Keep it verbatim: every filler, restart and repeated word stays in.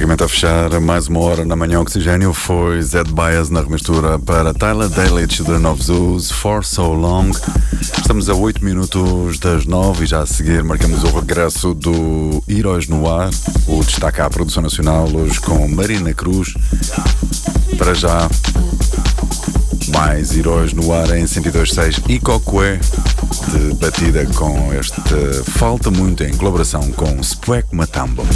praticamente a fechar mais uma hora na manhã Oxigênio. Foi Zed Bias na remistura para Tyler Daley, Children of Zeus, For So Long. Estamos a oito minutos das nove e já a seguir marcamos o regresso do Heróis no Ar. O destaque à produção nacional hoje com Marina Cruz. Para já, mais Heróis no Ar em cento e dois ponto seis e Cocoé, de batida com este Falta Muito em colaboração com Spuek Matambo.